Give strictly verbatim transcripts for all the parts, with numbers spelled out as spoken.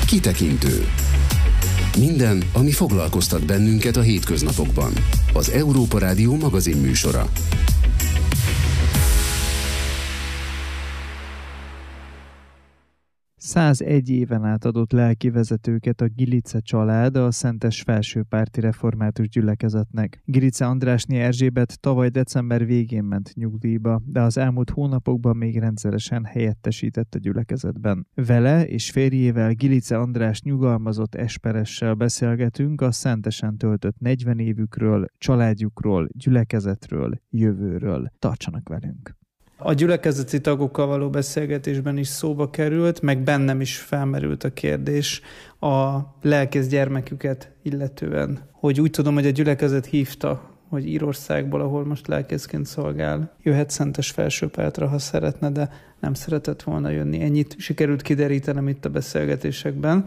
Kitekintő. Minden, ami foglalkoztat bennünket a hétköznapokban. Az Európa Rádió magazinműsora. százegy éven át adott lelki vezetőket a Gilice család a Szentes Felsőpárti Református Gyülekezetnek. Gilice Andrásné Erzsébet tavaly december végén ment nyugdíjba, de az elmúlt hónapokban még rendszeresen helyettesített a gyülekezetben. Vele és férjével, Gilice András nyugalmazott esperessel beszélgetünk a szentesen töltött negyven évükről, családjukról, gyülekezetről, jövőről. Tartsanak velünk! A gyülekezeti tagokkal való beszélgetésben is szóba került, meg bennem is felmerült a kérdés a lelkész gyermeküket illetően. Hogy úgy tudom, hogy a gyülekezet hívta, hogy Írországból, ahol most lelkészként szolgál, jöhet Szentes Felsőpártra, ha szeretne, de nem szeretett volna jönni. Ennyit sikerült kiderítenem itt a beszélgetésekben.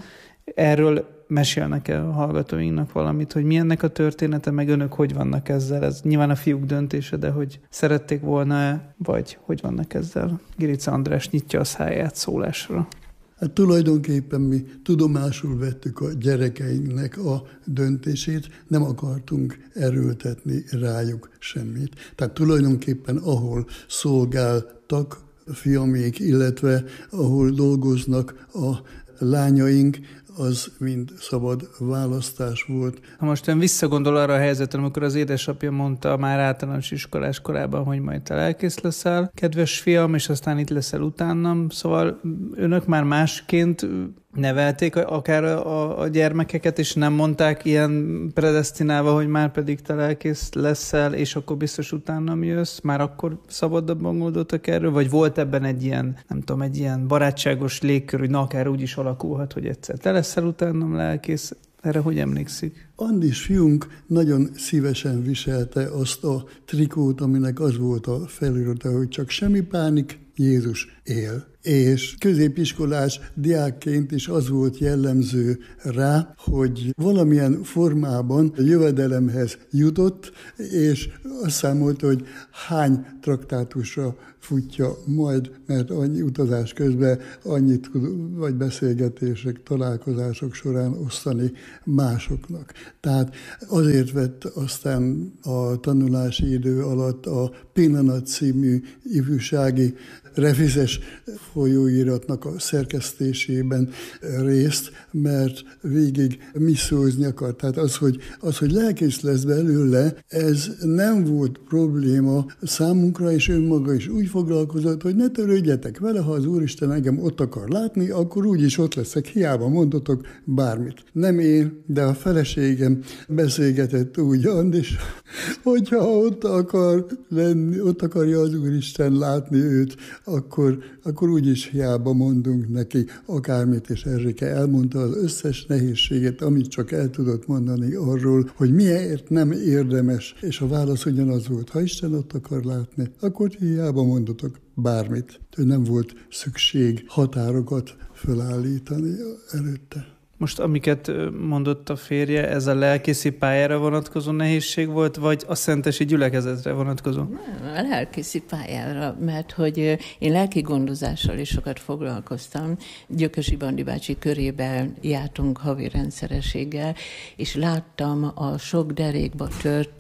Erről mesélnek-e a hallgatóinknak valamit, hogy mi ennek a története, meg önök hogy vannak ezzel? Ez nyilván a fiúk döntése, de hogy szerették volna-e, vagy hogy vannak ezzel? Gilice András nyitja a száját szólásra. Hát tulajdonképpen mi tudomásul vettük a gyerekeinknek a döntését, nem akartunk erőltetni rájuk semmit. Tehát tulajdonképpen ahol szolgáltak fiamék, illetve ahol dolgoznak a lányaink, az mind szabad választás volt. Ha most ön visszagondol arra a helyzetre, amikor az édesapja mondta már általános iskolás korában, hogy majd te lelkész leszel, kedves fiam, és aztán itt leszel utánam, szóval önök már másként nevelték akár a, a gyermekeket, és nem mondták ilyen predesztinálva, hogy már pedig te lelkész leszel, és akkor biztos utánam jössz, már akkor szabadabban gondoltak erről, vagy volt ebben egy ilyen, nem tudom, egy ilyen barátságos légkör, hogy na akár úgy is alakulhat, hogy egyszer te leszel utánam lelkész. Erre hogy emlékszik? Andis fiunk nagyon szívesen viselte azt a trikót, aminek az volt a felirata, hogy csak semmi pánik, Jézus él. És középiskolás diákként is az volt jellemző rá, hogy valamilyen formában jövedelemhez jutott, és azt számolta, hogy hány traktátusra futja majd, mert annyi utazás közben annyit vagy beszélgetések, találkozások során osztani másoknak. Tehát azért vett aztán a tanulási idő alatt a Pillanat című ifjúsági revizes folyóiratnak a szerkesztésében részt, mert végig missziózni akart. Tehát az, hogy, az, hogy lelkész lesz belőle, ez nem volt probléma számunkra, és önmaga is úgy foglalkozott, hogy ne törődjetek vele, ha az Úristen engem ott akar látni, akkor úgyis ott leszek, hiába mondatok bármit. Nem én, de a feleségem beszélgetett úgy, Andis, hogyha ott akar lenni, ott akarja az Úristen látni őt, akkor, akkor úgyis hiába mondunk neki akármit, és Erzséke elmondta az összes nehézséget, amit csak el tudott mondani arról, hogy miért nem érdemes, és a válasz ugyanaz volt, ha Isten ott akar látni, akkor hiába mondatok bármit. Nem volt szükség határokat fölállítani előtte. Most amiket mondott a férje, ez a lelkészi pályára vonatkozó nehézség volt, vagy a szentesi gyülekezetre vonatkozó? Nem, a lelkészi pályára, mert hogy én lelki gondozással is sokat foglalkoztam. Gyökösi Bandi bácsi körében jártunk havi rendszerességgel, és láttam a sok derékba tört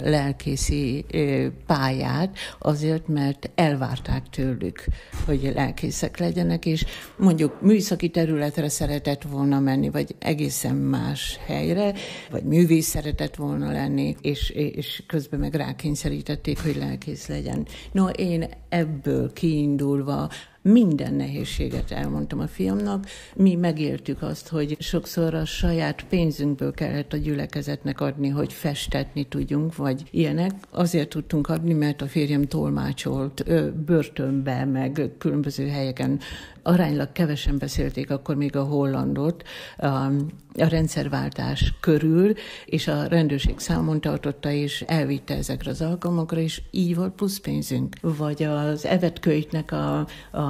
lelkészi pályát, azért, mert elvárták tőlük, hogy lelkészek legyenek, és mondjuk műszaki területre szeretett volna menni, vagy egészen más helyre, vagy művész szeretett volna lenni, és, és közben meg rákényszerítették, hogy lelkész legyen. No, én ebből kiindulva minden nehézséget elmondtam a fiamnak. Mi megértük azt, hogy sokszor a saját pénzünkből kellett a gyülekezetnek adni, hogy festetni tudjunk, vagy ilyenek. Azért tudtunk adni, mert a férjem tolmácsolt börtönbe, meg különböző helyeken. Aránylag kevesen beszélték akkor még a hollandot a, a rendszerváltás körül, és a rendőrség számon tartotta, és elvitte ezekre az alkalmakra, és így volt plusz pénzünk. Vagy az Evet Kölytnek a, a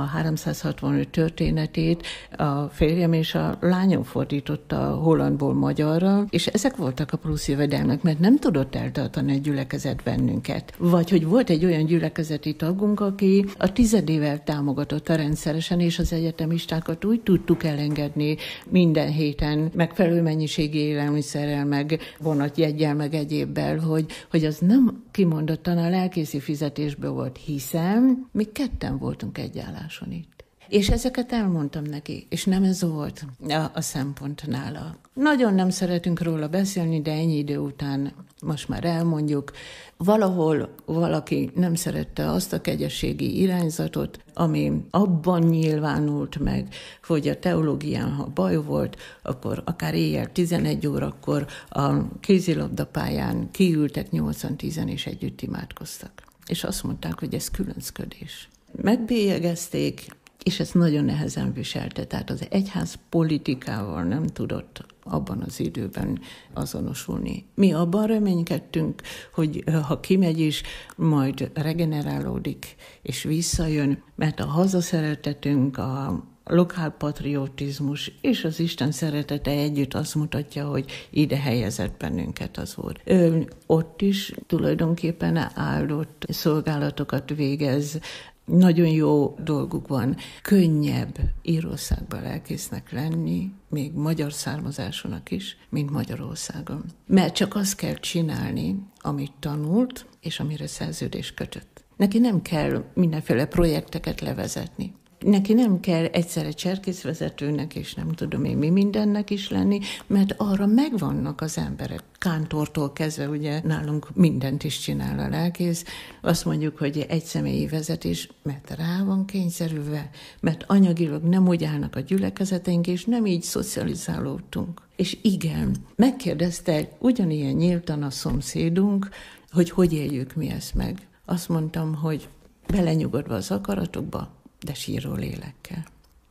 háromszázhatvanöt történetét a férjem és a lányom fordította hollandból magyarra, és ezek voltak a plusz jövedelmek, mert nem tudott eltartani egy gyülekezet bennünket. Vagy hogy volt egy olyan gyülekezeti tagunk, aki a tizedével támogatott rendszeresen, és az egyetemistákat úgy tudtuk elengedni minden héten megfelelő mennyiségű élelmiszerrel, meg vonatjeggyel, meg egyébbel, hogy, hogy az nem kimondottan a lelkészi fizetésből volt, hiszen mi ketten voltunk egy álláson itt. És ezeket elmondtam neki, és nem ez volt a, a szempont nála. Nagyon nem szeretünk róla beszélni, de ennyi idő után most már elmondjuk. Valahol valaki nem szerette azt a kegyességi irányzatot, ami abban nyilvánult meg, hogy a teológián, ha baj volt, akkor akár éjjel tizenegy órakor a kézilabdapályán kiültek nyolcan-tízen és együtt imádkoztak. És azt mondták, hogy ez különcködés. Megbélyegezték, és ezt nagyon nehezen viselte. Tehát az egyház politikával nem tudott abban az időben azonosulni. Mi abban reménykedtünk, hogy ha kimegy is, majd regenerálódik és visszajön, mert a hazaszeretetünk, a lokálpatriotizmus és az Isten szeretete együtt azt mutatja, hogy ide helyezett bennünket az Úr. Ő ott is tulajdonképpen áldott szolgálatokat végez, nagyon jó dolguk van. Könnyebb Írországban lelkésznek lenni, még magyar származásúnak is, mint Magyarországon. Mert csak azt kell csinálni, amit tanult, és amire szerződést kötött. Neki nem kell mindenféle projekteket levezetni. Neki nem kell egyszerre cserkészvezetőnek, és nem tudom én mi mindennek is lenni, mert arra megvannak az emberek. Kántortól kezdve, ugye nálunk mindent is csinál a lelkész. Azt mondjuk, hogy egy személyi vezetés, mert rá van kényszerülve, mert anyagilag nem úgy állnak a gyülekezeteink, és nem így szocializálódtunk. És igen, megkérdezte ugyanilyen nyíltan a szomszédunk, hogy hogy éljük mi ezt meg. Azt mondtam, hogy belenyugodva az akaratokba, de síró lélekkel.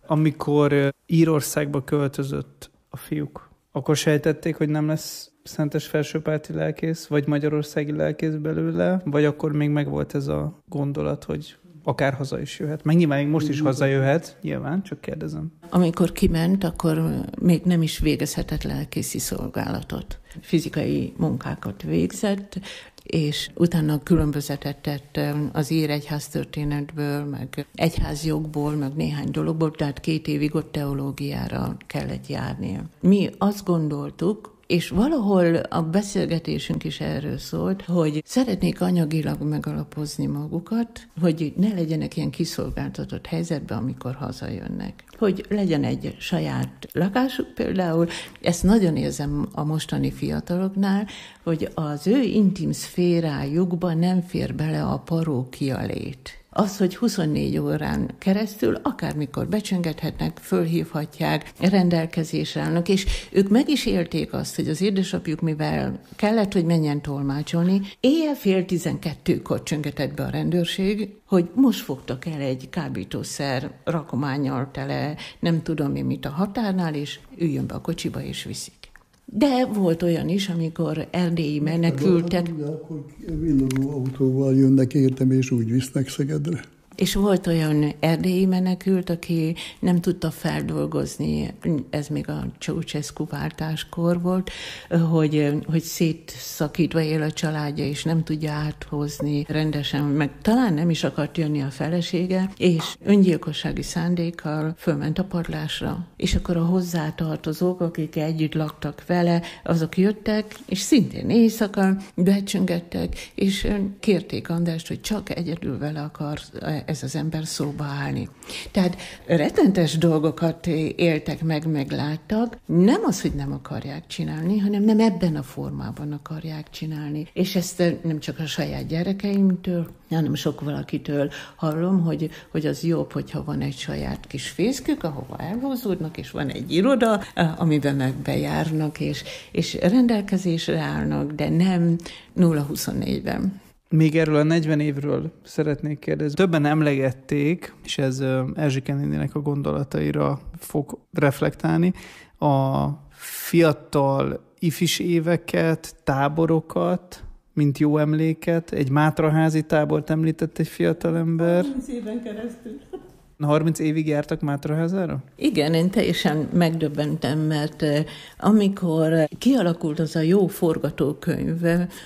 Amikor Írországba költözött a fiúk, akkor sejtették, hogy nem lesz szentes felsőpárti lelkész, vagy magyarországi lelkész belőle, vagy akkor még megvolt ez a gondolat, hogy akár haza is jöhet. Meg nyilván most is hazajöhet, nyilván, csak kérdezem. Amikor kiment, akkor még nem is végezhetett lelkészi szolgálatot. Fizikai munkákat végzett, és utána különbözetet tett az ír egyház történetből, meg egyházjogból, meg néhány dologból, tehát két évig ott teológiára kellett járnia. Mi azt gondoltuk, és valahol a beszélgetésünk is erről szólt, hogy szeretnék anyagilag megalapozni magukat, hogy ne legyenek ilyen kiszolgáltatott helyzetben, amikor hazajönnek. Hogy legyen egy saját lakásuk például, ezt nagyon érzem a mostani fiataloknál, hogy az ő intim szférájukba nem fér bele a parókia lét. Az, hogy huszonnégy órán keresztül akármikor becsöngethetnek, fölhívhatják, rendelkezésre állnak, és ők meg is élték azt, hogy az édesapjuk, mivel kellett, hogy menjen tolmácsolni, éjjel fél tizenkettőkor csöngetett be a rendőrség, hogy most fogtak el egy kábítószer rakománnyal tele, nem tudom én mit a határnál, és üljön be a kocsiba, és viszik. De volt olyan is, amikor erdélyi menekültek. De akkor villogó autóval jönnek értem, és úgy visznek Szegedre. És volt olyan erdélyi menekült, aki nem tudta feldolgozni, ez még a Ceausescu váltáskor volt, hogy, hogy szétszakítva él a családja, és nem tudja áthozni rendesen, meg talán nem is akart jönni a felesége, és öngyilkossági szándékkal fölment a padlásra. És akkor a hozzátartozók, akik együtt laktak vele, azok jöttek, és szintén éjszaka becsöngettek, és kérték Andrást, hogy csak egyedül vele akar ez az ember szóba állni. Tehát rettentes dolgokat éltek meg, megláttak. Nem az, hogy nem akarják csinálni, hanem nem ebben a formában akarják csinálni. És ezt nem csak a saját gyerekeimtől, hanem sok valakitől hallom, hogy, hogy az jobb, hogyha van egy saját kis fészkük, ahova elhúzódnak, és van egy iroda, amiben meg bejárnak, és, és rendelkezésre állnak, de nem nulla huszonnégyben. Még erről a negyven évről szeretnék kérdezni. Többen emlegették, és ez Erzsike néninek a gondolataira fog reflektálni, a fiatal ifis éveket, táborokat, mint jó emléket. Egy mátraházi tábort említett egy fiatalember. harminc éven keresztül. harminc évig jártak Mátraházára? Igen, én teljesen megdöbbentem, mert amikor kialakult az a jó forgatókönyv,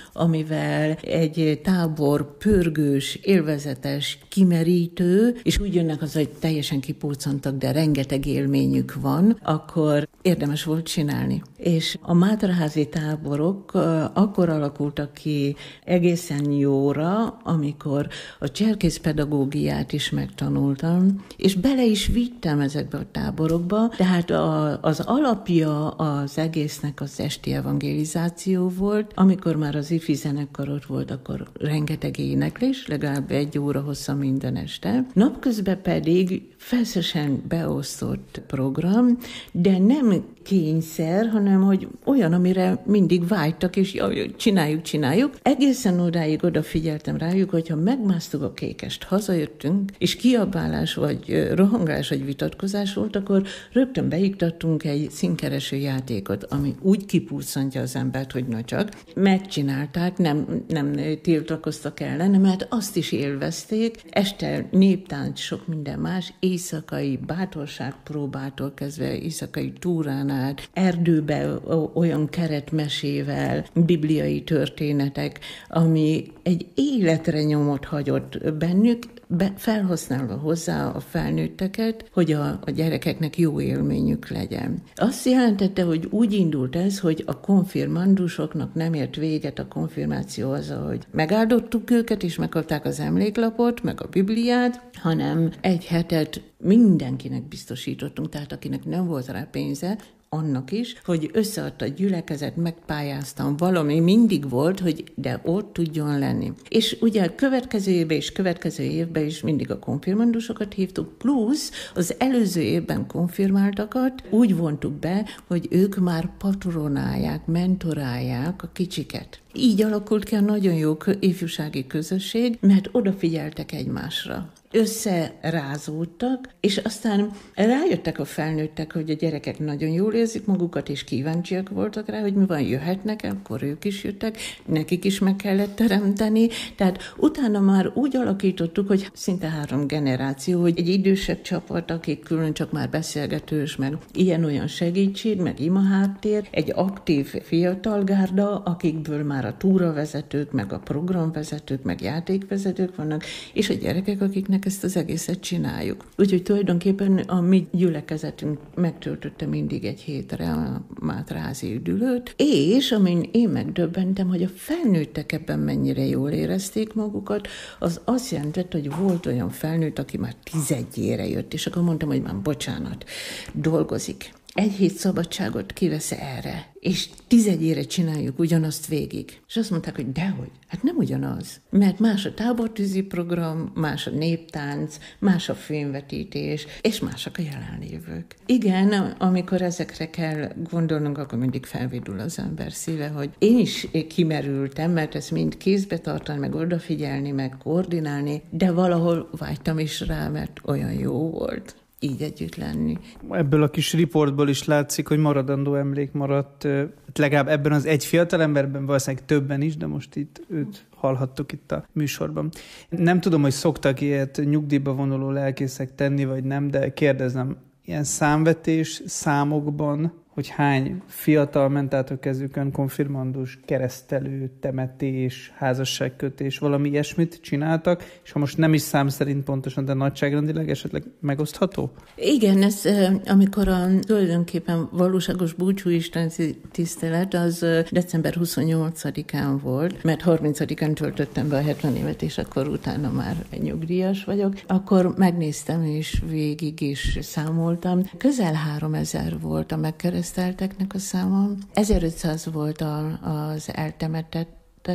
amivel egy tábor pörgős, élvezetes, kimerítő, és úgy jönnek az, hogy teljesen kipurcantak, de rengeteg élményük van, akkor érdemes volt csinálni. És a mátraházi táborok akkor alakultak ki egészen jóra, amikor a cserkészpedagógiát is megtanultam, és bele is vittem ezekbe a táborokba, tehát a, az alapja az egésznek az esti evangelizáció volt. Amikor már az ifi zenekar ott volt, akkor rengeteg éneklés, legalább egy óra hossza minden este. Napközben pedig feszesen beosztott program, de nem kényszer, hanem hogy olyan, amire mindig vágytak, és jaj, csináljuk, csináljuk. Egészen odáig odafigyeltem rájuk, hogyha megmásztuk a kékest, hazajöttünk, és kiabálás, vagy rohangás, vagy vitatkozás volt, akkor rögtön beiktattunk egy színkereső játékot, ami úgy kipurcantja az embert, hogy na csak. Megcsinálták, nem, nem tiltakoztak ellene, mert azt is élvezték. Este néptánc, sok minden más, éjszakai bátorságpróbától kezdve éjszakai túrán át, erdőbe olyan keretmesével, bibliai történetek, ami egy életre nyomot hagyott bennük, be, felhasználva hozzá a felnőtteket, hogy a, a gyerekeknek jó élményük legyen. Azt jelentette, hogy úgy indult ez, hogy a konfirmandusoknak nem ért véget a konfirmáció az, hogy megáldottuk őket, és megkapták az emléklapot, meg a Bibliát, hanem egy hetet mindenkinek biztosítottunk, tehát akinek nem volt rá pénze, annak is, hogy összeadta a gyülekezet, megpályáztam, valami mindig volt, hogy de ott tudjon lenni. És ugye következő évben és következő évben is mindig a konfirmandusokat hívtuk, plusz az előző évben konfirmáltakat úgy vontuk be, hogy ők már patronálják, mentorálják a kicsiket. Így alakult ki a nagyon jó ifjúsági közösség, mert odafigyeltek egymásra. Összerázódtak, és aztán rájöttek a felnőttek, hogy a gyerekek nagyon jól érzik magukat, és kíváncsiak voltak rá, hogy mi van, jöhetnek, akkor ők is jöttek, nekik is meg kellett teremteni. Tehát utána már úgy alakítottuk, hogy szinte három generáció, hogy egy idősebb csapat, akik külön csak már beszélgetős, meg ilyen-olyan segítség, meg imaháttér, egy aktív fiatal gárda, akikből már a túravezetők, meg a programvezetők, meg játékvezetők vannak, és a gyerekek, akiknek ezt az egészet csináljuk. Úgyhogy tulajdonképpen a mi gyülekezetünk megtöltötte mindig egy hétre a mátraházi üdülőt, és amin én megdöbbentem, hogy a felnőttek ebben mennyire jól érezték magukat, az azt jelentett, hogy volt olyan felnőtt, aki már tizedjére jött, és akkor mondtam, hogy már bocsánat, dolgozik. Egy hét szabadságot kivesz erre, és tizedjére csináljuk ugyanazt végig. És azt mondták, hogy dehogy, hát nem ugyanaz. Mert más a tábortűzi program, más a néptánc, más a filmvetítés, és másak a jelenlévők. Igen, amikor ezekre kell gondolnunk, akkor mindig felvidul az ember szíve, hogy én is kimerültem, mert ezt mind kézbe tartani, meg odafigyelni, meg koordinálni, de valahol vágytam is rá, mert olyan jó volt így együtt lenni. Ebből a kis riportból is látszik, hogy maradandó emlék maradt, legalább ebben az egy fiatal emberben, valószínűleg többen is, de most itt őt hallhattuk itt a műsorban. Nem tudom, hogy szoktak ilyet nyugdíjba vonuló lelkészek tenni, vagy nem, de kérdezem, ilyen számvetés számokban, hogy hány fiatal ment át a kezükön, konfirmandus, keresztelő, temetés, házasságkötés, valami ilyesmit csináltak, és ha most nem is szám szerint pontosan, de nagyságrendileg esetleg megosztható? Igen, ez amikor a tulajdonképpen valóságos búcsú Isten tisztelet, az december huszonnyolcadikán volt, mert harmincadikán töltöttem be a hetven évet, és akkor utána már nyugdíjas vagyok. Akkor megnéztem, és végig is számoltam. Közel háromezer volt a megkereszt keresztelteknek a száma. ezerötszáz volt a, az eltemetett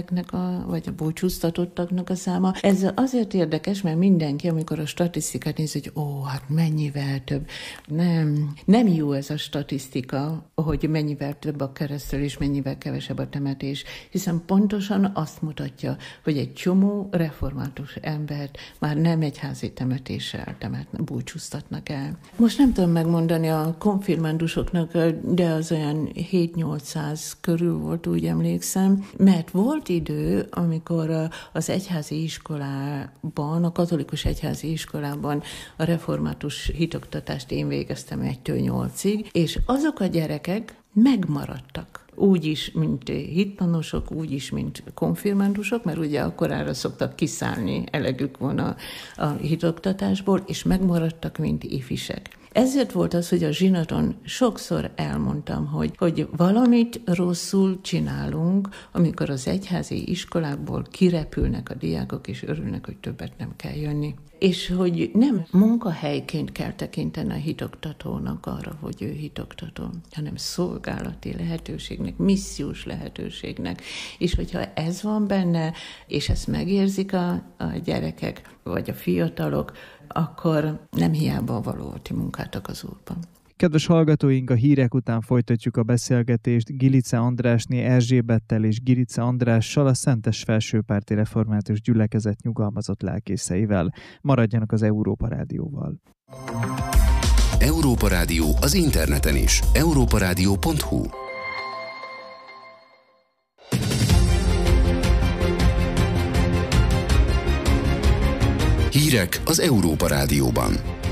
a, vagy a búcsúztatottaknak a száma. Ez azért érdekes, mert mindenki, amikor a statisztikát néz, hogy ó, hát mennyivel több. Nem, nem jó ez a statisztika, hogy mennyivel több a keresztel és mennyivel kevesebb a temetés, hiszen pontosan azt mutatja, hogy egy csomó református embert már nem egyházi temetéssel temetnek, búcsúztatnak el. Most nem tudom megmondani a konfirmandusoknak, de az olyan hét-nyolcszáz körül volt, úgy emlékszem, mert volt volt idő, amikor az egyházi iskolában, a katolikus egyházi iskolában a református hitoktatást én végeztem egytől nyolcig, és azok a gyerekek megmaradtak. Úgy is, mint hittanosok, úgy is, mint konfirmandusok, mert ugye akkorára szoktak kiszállni, elegük van a, a hitoktatásból, és megmaradtak, mint ifisek. Ezért volt az, hogy a zsinaton sokszor elmondtam, hogy, hogy valamit rosszul csinálunk, amikor az egyházi iskolákból kirepülnek a diákok, és örülnek, hogy többet nem kell jönni. És hogy nem munkahelyként kell tekinteni a hitoktatónak arra, hogy ő hitoktató, hanem szolgálati lehetőségnek, missziós lehetőségnek. És hogyha ez van benne, és ezt megérzik a, a gyerekek, vagy a fiatalok, akkor nem hiába való a ti munkátok az Úrban. Kedves hallgatóink, a hírek után folytatjuk a beszélgetést Gilice Andrásné Erzsébettel és Gilice Andrással, a Szentes Felsőpárti Református Gyülekezet nyugalmazott lelkészeivel. Maradjanak az Európa Rádióval. Európa Rádió az interneten is. európa rádió pont hu. Hírek az Európa Rádióban.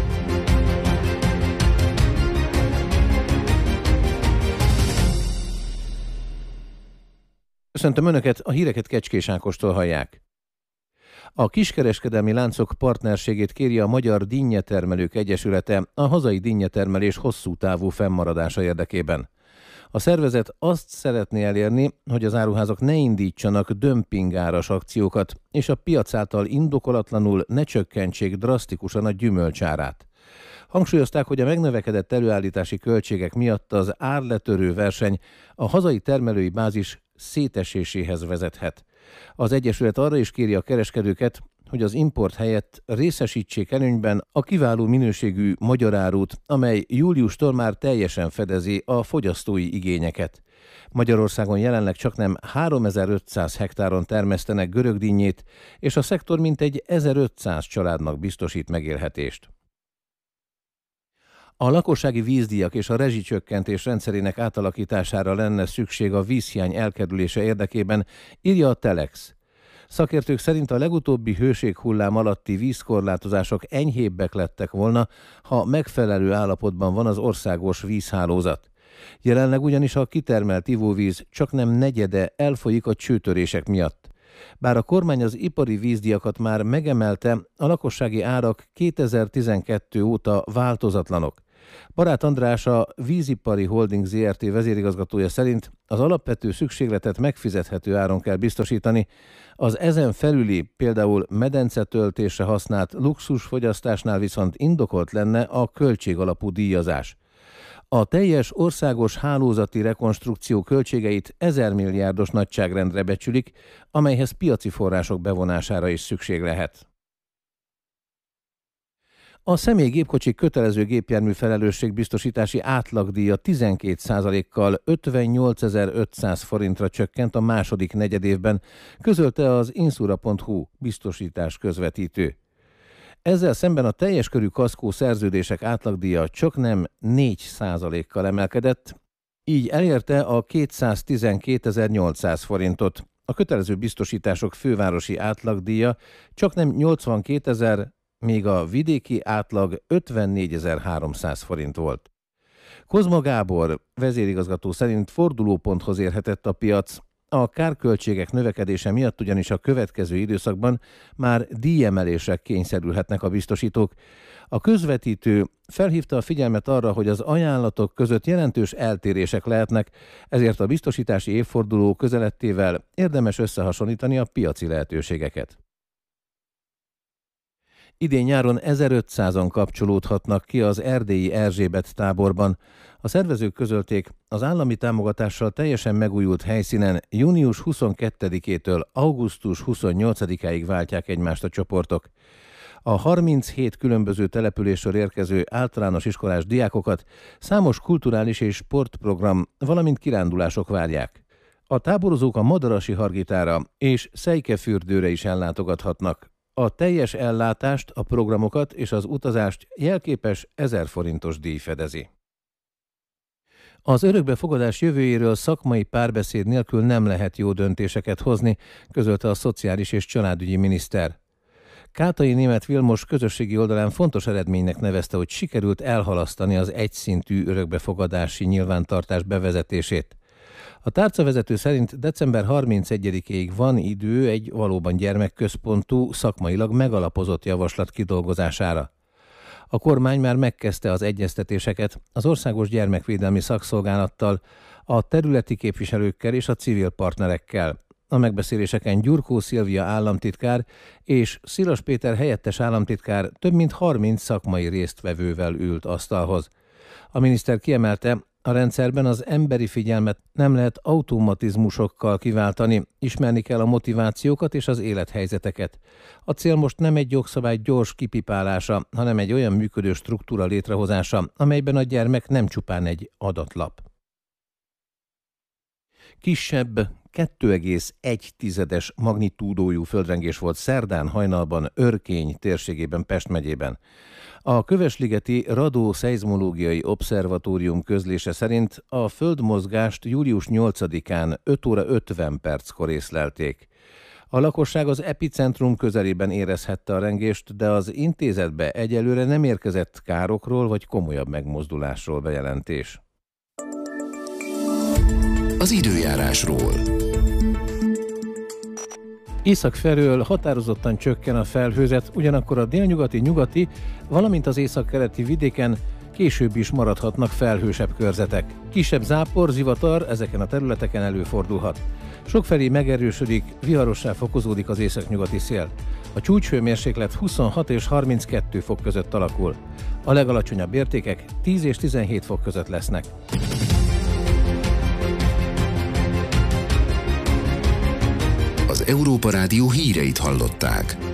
Köszöntöm Önöket, a híreket Kecskés Ákostól hallják. A kiskereskedelmi láncok partnerségét kéri a Magyar Dinnyetermelők Egyesülete a hazai dinnyetermelés hosszú távú fennmaradása érdekében. A szervezet azt szeretné elérni, hogy az áruházak ne indítsanak dömpingáras akciókat, és a piac által indokolatlanul ne csökkentsék drasztikusan a gyümölcsárát. Hangsúlyozták, hogy a megnövekedett előállítási költségek miatt az árletörő verseny a hazai termelői bázis széteséséhez vezethet. Az Egyesület arra is kéri a kereskedőket, hogy az import helyett részesítsék előnyben a kiváló minőségű magyar árut, amely júliustól már teljesen fedezi a fogyasztói igényeket. Magyarországon jelenleg csaknem háromezer-ötszáz hektáron termesztenek görögdinnyét, és a szektor mintegy ezerötszáz családnak biztosít megélhetést. A lakossági vízdíjak és a rezsicsökkentés rendszerének átalakítására lenne szükség a vízhiány elkerülése érdekében, írja a Telex. Szakértők szerint a legutóbbi hőséghullám alatti vízkorlátozások enyhébbek lettek volna, ha megfelelő állapotban van az országos vízhálózat. Jelenleg ugyanis a kitermelt ivóvíz csaknem negyede elfolyik a csőtörések miatt. Bár a kormány az ipari vízdíjakat már megemelte, a lakossági árak kétezer-tizenkettő óta változatlanok. Barát András, a Vízipari Holding zé er té vezérigazgatója szerint az alapvető szükségletet megfizethető áron kell biztosítani, az ezen felüli, például medencetöltésre használt luxusfogyasztásnál viszont indokolt lenne a költségalapú díjazás. A teljes országos hálózati rekonstrukció költségeit ezer milliárdos nagyságrendre becsülik, amelyhez piaci források bevonására is szükség lehet. A személygépkocsik kötelező gépjármű felelősségbiztosítási átlagdíja tizenkét százalékkal ötvennyolcezer-ötszáz forintra csökkent a második negyedévben, közölte az insura pont hu biztosítás közvetítő. Ezzel szemben a teljes körű kaszkó szerződések átlagdíja csaknem négy százalékkal emelkedett, így elérte a kétszáztizenkétezer-nyolcszáz forintot. A kötelező biztosítások fővárosi átlagdíja csaknem nyolcvankétezer, míg a vidéki átlag ötvennégyezer-háromszáz forint volt. Kozma Gábor vezérigazgató szerint fordulóponthoz érhetett a piac. A kárköltségek növekedése miatt ugyanis a következő időszakban már díjemelésre kényszerülhetnek a biztosítók. A közvetítő felhívta a figyelmet arra, hogy az ajánlatok között jelentős eltérések lehetnek, ezért a biztosítási évforduló közelettével érdemes összehasonlítani a piaci lehetőségeket. Idén nyáron ezerötszázan kapcsolódhatnak ki az erdélyi Erzsébet táborban. A szervezők közölték, az állami támogatással teljesen megújult helyszínen június huszonkettedikétől augusztus huszonnyolcadikáig váltják egymást a csoportok. A harminchét különböző településről érkező általános iskolás diákokat számos kulturális és sportprogram, valamint kirándulások várják. A táborozók a Madarasi Hargitára és Szejkefürdőre is ellátogathatnak. A teljes ellátást, a programokat és az utazást jelképes ezer forintos díj fedezi. Az örökbefogadás jövőjéről szakmai párbeszéd nélkül nem lehet jó döntéseket hozni, közölte a szociális és családügyi miniszter. Kátai Németh Vilmos közösségi oldalán fontos eredménynek nevezte, hogy sikerült elhalasztani az egyszintű örökbefogadási nyilvántartás bevezetését. A tárcavezető szerint december harmincegyedikéig van idő egy valóban gyermekközpontú, szakmailag megalapozott javaslat kidolgozására. A kormány már megkezdte az egyeztetéseket az Országos Gyermekvédelmi Szakszolgálattal, a területi képviselőkkel és a civil partnerekkel. A megbeszéléseken Gyurkó Szilvia államtitkár és Szilas Péter helyettes államtitkár több mint harminc szakmai résztvevővel ült asztalhoz. A miniszter kiemelte, a rendszerben az emberi figyelmet nem lehet automatizmusokkal kiváltani, ismerni kell a motivációkat és az élethelyzeteket. A cél most nem egy jogszabály gyors kipipálása, hanem egy olyan működő struktúra létrehozása, amelyben a gyermek nem csupán egy adatlap. Kisebb, kettő egész egy tizedes magnitúdójú földrengés volt szerdán hajnalban Örkény térségében Pest megyében. A Kövesligeti Radó-szeizmológiai Obszervatórium közlése szerint a földmozgást július nyolcadikán öt óra ötven perckor észlelték. A lakosság az epicentrum közelében érezhette a rengést, de az intézetbe egyelőre nem érkezett károkról vagy komolyabb megmozdulásról bejelentés. Az időjárásról. Észak felől határozottan csökken a felhőzet, ugyanakkor a délnyugati, nyugati, valamint az északkeleti vidéken később is maradhatnak felhősebb körzetek. Kisebb zápor, zivatar ezeken a területeken előfordulhat. Sokfelé megerősödik, viharossá fokozódik az északnyugati szél. A csúcshőmérséklet huszonhat és harminckettő fok között alakul. A legalacsonyabb értékek tíz és tizenhét fok között lesznek. Az Európa Rádió híreit hallották.